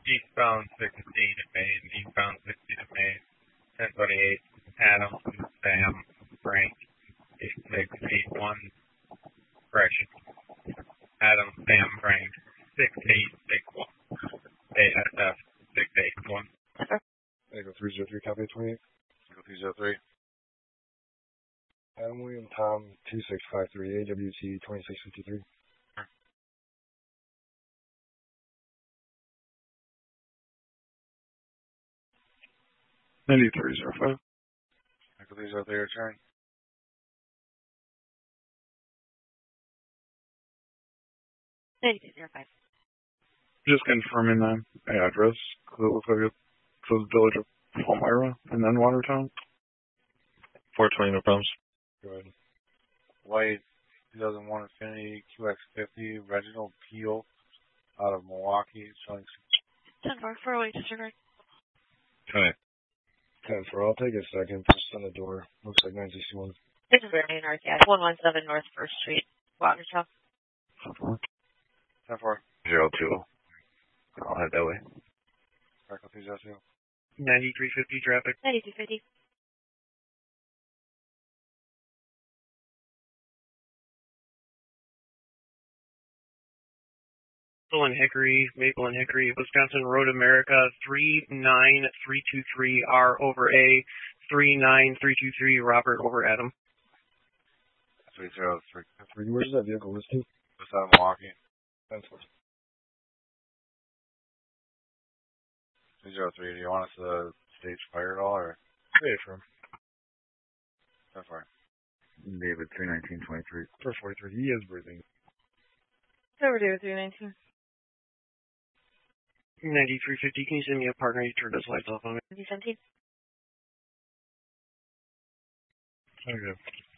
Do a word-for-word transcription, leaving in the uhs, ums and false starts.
Eastbound sixteen to Maine, eastbound sixty to Maine, ten twenty-eight, Adam, Sam, Frank, eight six eight one, correction, Adam, Sam, Frank, six eight six one, A S F six eight one. Echo three zero three, copy twenty-eight. Echo three zero three. Adam William Tom two six five three, A W T twenty-six fifty-three. ninety-three zero five. Echo three zero three, return. ninety-two zero five. Just confirming the address, because it looks like it says Village of Palmyra and then Watertown. four twenty, no problems. Go ahead. White two thousand one Infiniti Q X fifty, Reginald Peel out of Milwaukee, showing ten four, four away, disregard. Okay. ten four, I'll take a second. Just on the door. Looks like nine sixty-one. This is Renee North, yeah. one one seven North First Street, Watertown. ten four. Zero two. I'll head that way. Echo three zero two. ninety-three fifty traffic. ninety-two fifty. Maple and Hickory, Maple and Hickory, Wisconsin Road America, three nine three two three R over A, three nine three two three Robert over Adam. three zero three. Where's that vehicle listed? Just out of Milwaukee. ten four. three zero three. Do you want us to stage fire at all, or? Wait for him. ten four. David three nineteen twenty-three. four forty-three. He is breathing. Overdue three nineteen. ninety-three fifty, can you send me a partner? He turned his lights off on me. ninety seventeen. Okay.